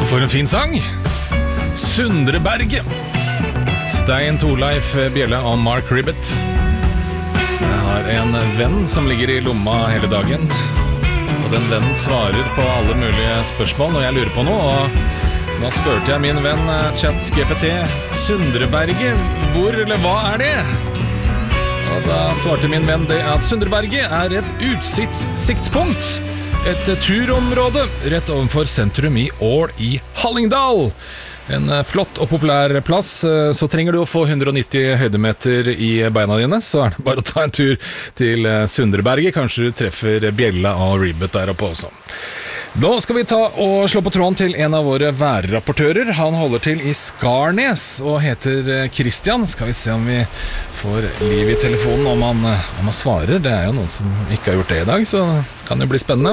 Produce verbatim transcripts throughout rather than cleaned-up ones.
For en fin sang. Sundreberget. Stein Torleif Bjelle og Mark Ribbett. Jeg har en venn som ligger i lomma hele dagen, og den vennen svarer på alle mulige spørsmål når jeg lurer på noe. Og da spurte jeg min venn ChatGPT: Sundreberget, hvor eller hva er det? Og da svarte min venn det at Sundreberget er et utsiktspunkt, et turområde rett ovenfor sentrum i Ål i Hallingdal. En flott og populær plass. Så trenger du å få hundre og nitti høydemeter i beina dine, så er det bare å ta en tur til Sundreberget. Kanskje du treffer Bjella og Ribbett der oppe også. Nå skal vi ta og slå på tråden til en av våre værrapportører. Han holder til i Skarnes og heter Christian. Skal vi se om vi får liv i telefonen, om han, om han svarer. Det er jo noen som ikke har gjort det i dag, så kan det bli spennende.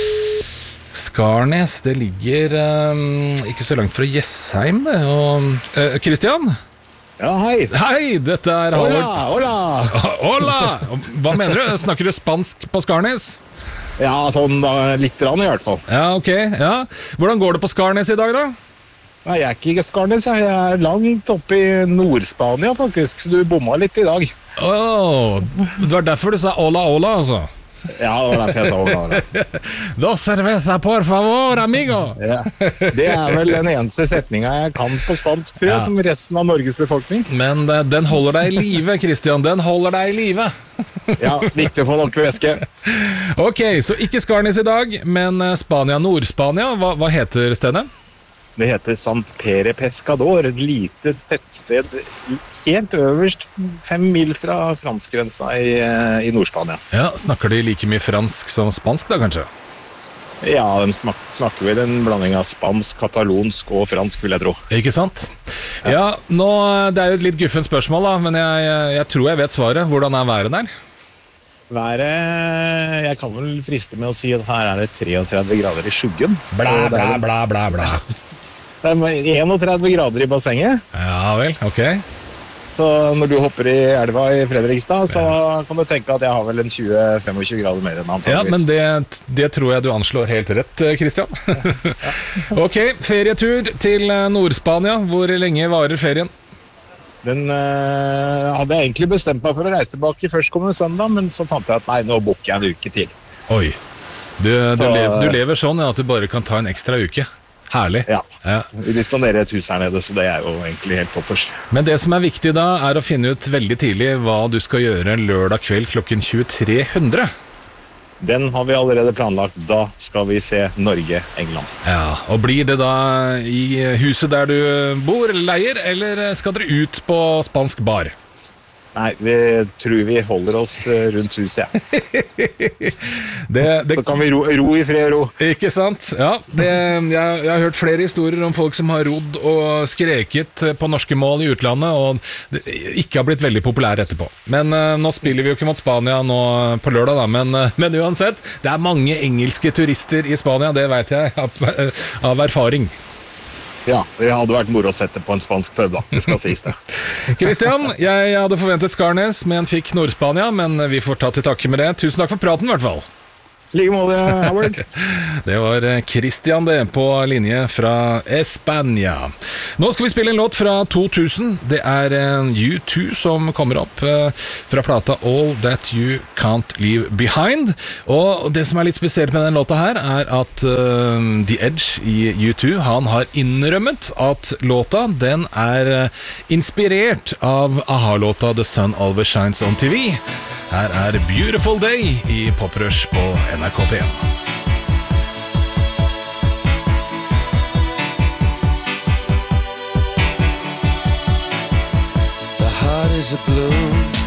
Skarnes, det ligger um, ikke så langt fra Jessheim det. Og, uh, Christian? Ja, hei. Hei, dette er Hola, Halvard. hola. Hola! Hva mener du? Snakker du spansk på Skarnes? Ja, sånn da, litt rann i hvert fall. Ja, ok. Ja. Hvordan går det på Skarnes i dag da? Nei, jeg er ikke i Skarnes, jeg er langt oppe i Nord-Spania faktisk, så du bomma litt i dag. Åh, det var derfor du sa hola, hola, altså. Ja, det var derfor jeg sa hola. Dos cerveza, por favor, amigo. Ja, det er vel den eneste setninga jeg kan på spansk, tror jeg, Ja. som resten av Norges befolkning. Men uh, den holder deg i live, Christian. Den holder deg i live. Ja, viktig å få nok væske. Ok, så ikke Skarnes i dag, men uh, Spania, Nord-Spania. Hva, hva heter stedet? Det heter Sant Pere Pescador, et lite tettsted helt øverst, fem mil fra franskgrensa i, i Nord-Spania. Ja, snakker de like mye fransk som spansk da, kanskje? Ja, de smak, snakker vel en blanding av spansk, katalonsk og fransk, vil jeg tro. Ikke sant? Ja, nå, det er jo et litt guffen spørsmål da, men jeg, jeg, jeg tror jeg vet svaret. Hvordan er været der? Været, jeg kan vel friste med å si at her er det treogtredve grader i skuggen. Bla, bla, bla, bla, bla. Det er enogtredve grader i bassenget, Ja vel, ok. så når du hopper i elva i Fredrikstad, så kan du tenke at jeg har vel en tjue til tjuefem grader mer enn Ja, antageligvis. men det, det tror jeg du anslår helt rett, Christian. Ok, ferietur til Nord-Spania. Hvor lenge varer ferien? Den øh, hadde jeg egentlig bestemt meg for å reise tilbake førstkommende søndag, men så fant jeg at nei, nå booker jeg en uke til. Oi, du, du, Så- lever, du lever sånn ja, at du bare kan ta en ekstra uke. Herlig. Ja, Ja. vi disponerer et hus her nede, så det er jo egentlig helt toppers. Men det som er viktig da, er å finne ut veldig tidlig hva du skal gjøre lørdag kveld klokken tjuetre hundre. Den har vi allerede planlagt. Da skal vi se Norge-England. Ja, og blir det da i huset der du bor eller leier, eller skal dere ut på spansk bar? Nei, vi tror vi holder oss øh, rundt huset, ja. Det, det, Så kan vi ro, ro i fred og ro. ikke sant? Ja, det, jeg, jeg har hørt flere historier om folk som har rodd og skreket på norske mål i utlandet, og det ikke har blitt veldig populære etterpå. Men uh, nå spiller vi jo ikke mot Spania nå på lørdag, da, men, uh, men uansett, det er mange engelske turister i Spania, det vet jeg av, av erfaring. Ja, det hadde vært moro å sette på en spansk pub, da. Det skal sies det. Christian, jeg hadde forventet Skarnes, men fikk Nord-Spania, men vi får ta til takke med det. Tusen takk for praten i hvert fall. Like måte, Howard. Det var Christian det på linje fra Espania. Nå skal vi spille en låt fra to tusen. Det er U to som kommer opp fra plata All That You Can't Leave Behind. Og det som er litt spesielt med den låta her, er at uh, The Edge i U to, han har innrømmet at låta, den er inspirert av A-ha-låta The Sun Always Shines on T V. Her er Beautiful Day i Poprush på N R K P en. The heart is a blue